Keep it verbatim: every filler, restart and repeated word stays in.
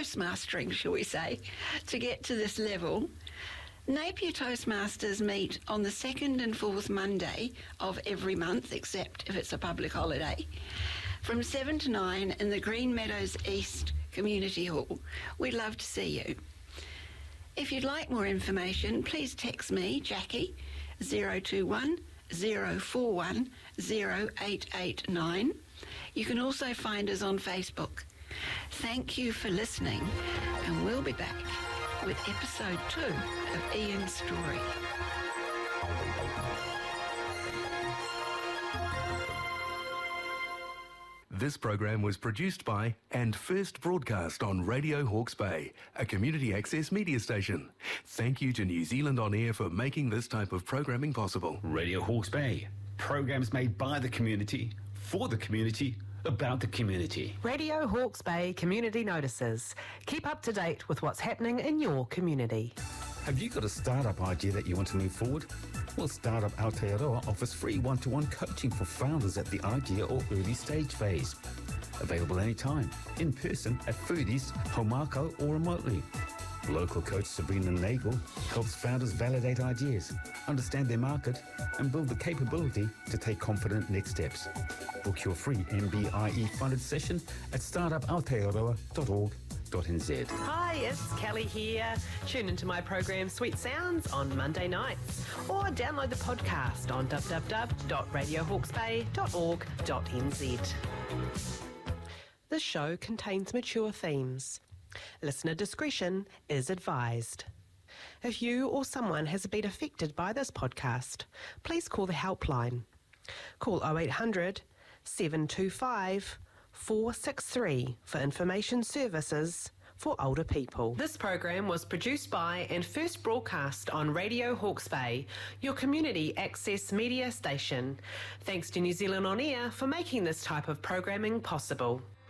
toastmastering, shall we say, to get to this level. Napier Toastmasters meet on the second and fourth Monday of every month, except if it's a public holiday, from seven to nine in the Green Meadows East Community Hall. We'd love to see you. If you'd like more information, please text me, Jackie, zero two one, zero four one, zero eight eight nine. You can also find us on Facebook. Thank you for listening, and we'll be back with episode two of Ian's story. This program was produced by and first broadcast on Radio Hawke's Bay, a community access media station. Thank you to New Zealand On Air for making this type of programming possible. Radio Hawke's Bay, programs made by the community, for the community, about the community. Radio Hawke's Bay Community Notices. Keep up to date with what's happening in your community. Have you got a startup idea that you want to move forward? Well, Startup Aotearoa offers free one-to-one coaching for founders at the idea or early stage phase. Available anytime, in person at Foodies, Haumako or remotely. Local coach Sabrina Nagel helps founders validate ideas, understand their market, and build the capability to take confident next steps. Book your free M B I E funded session at startup aotearoa dot org dot n z. Hi, it's Kelly here. Tune into my program Sweet Sounds on Monday nights, or download the podcast on w w w dot radio hawke's bay dot org dot n z. This show contains mature themes. Listener discretion is advised. If you or someone has been affected by this podcast, please call the helpline. Call oh eight hundred, seven two five, four six three for information services for older people. This program was produced by and first broadcast on Radio Hawke's Bay, your community access media station. Thanks to New Zealand On Air for making this type of programming possible.